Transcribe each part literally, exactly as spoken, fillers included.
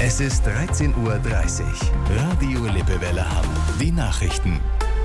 Es ist dreizehn Uhr dreißig. Radio Lippewelle Hamm. Die Nachrichten.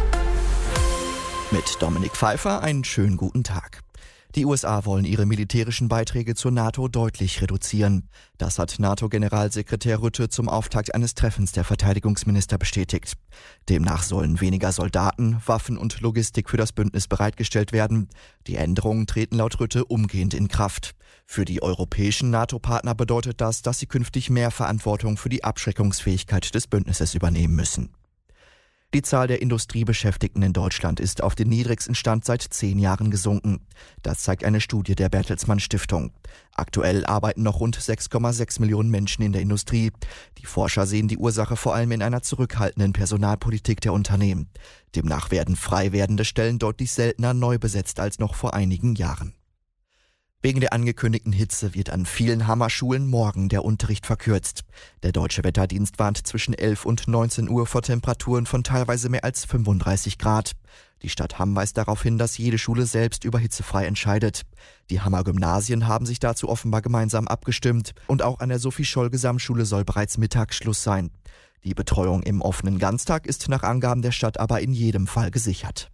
Mit Dominik Pfeiffer einen schönen guten Tag. Die U S A wollen ihre militärischen Beiträge zur NATO deutlich reduzieren. Das hat NATO-Generalsekretär Rutte zum Auftakt eines Treffens der Verteidigungsminister bestätigt. Demnach sollen weniger Soldaten, Waffen und Logistik für das Bündnis bereitgestellt werden. Die Änderungen treten laut Rutte umgehend in Kraft. Für die europäischen NATO-Partner bedeutet das, dass sie künftig mehr Verantwortung für die Abschreckungsfähigkeit des Bündnisses übernehmen müssen. Die Zahl der Industriebeschäftigten in Deutschland ist auf den niedrigsten Stand seit zehn Jahren gesunken. Das zeigt eine Studie der Bertelsmann Stiftung. Aktuell arbeiten noch rund sechs Komma sechs Millionen Menschen in der Industrie. Die Forscher sehen die Ursache vor allem in einer zurückhaltenden Personalpolitik der Unternehmen. Demnach werden frei werdende Stellen deutlich seltener neu besetzt als noch vor einigen Jahren. Wegen der angekündigten Hitze wird an vielen Hammer-Schulen morgen der Unterricht verkürzt. Der Deutsche Wetterdienst warnt zwischen elf und neunzehn Uhr vor Temperaturen von teilweise mehr als fünfunddreißig Grad. Die Stadt Hamm weist darauf hin, dass jede Schule selbst über hitzefrei entscheidet. Die Hammer Gymnasien haben sich dazu offenbar gemeinsam abgestimmt und auch an der Sophie-Scholl-Gesamtschule soll bereits Mittagsschluss sein. Die Betreuung im offenen Ganztag ist nach Angaben der Stadt aber in jedem Fall gesichert.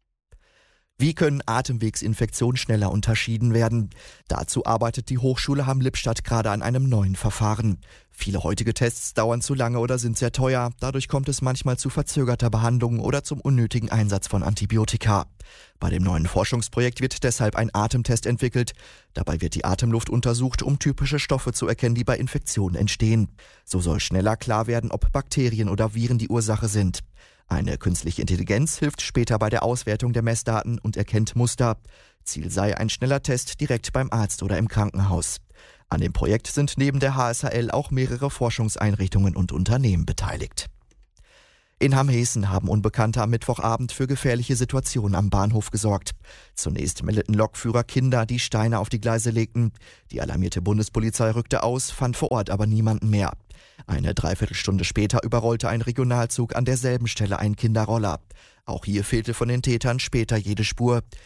Wie können Atemwegsinfektionen schneller unterschieden werden? Dazu arbeitet die Hochschule Hamm-Lippstadt gerade an einem neuen Verfahren. Viele heutige Tests dauern zu lange oder sind sehr teuer. Dadurch kommt es manchmal zu verzögerter Behandlung oder zum unnötigen Einsatz von Antibiotika. Bei dem neuen Forschungsprojekt wird deshalb ein Atemtest entwickelt. Dabei wird die Atemluft untersucht, um typische Stoffe zu erkennen, die bei Infektionen entstehen. So soll schneller klar werden, ob Bakterien oder Viren die Ursache sind. Eine künstliche Intelligenz hilft später bei der Auswertung der Messdaten und erkennt Muster. Ziel sei ein schneller Test direkt beim Arzt oder im Krankenhaus. An dem Projekt sind neben der H S H L auch mehrere Forschungseinrichtungen und Unternehmen beteiligt. In Hamm-Hessen haben Unbekannte am Mittwochabend für gefährliche Situationen am Bahnhof gesorgt. Zunächst meldeten Lokführer Kinder, die Steine auf die Gleise legten. Die alarmierte Bundespolizei rückte aus, fand vor Ort aber niemanden mehr. Eine Dreiviertelstunde später überrollte ein Regionalzug an derselben Stelle einen Kinderroller. Auch hier fehlte von den Tätern später jede Spur.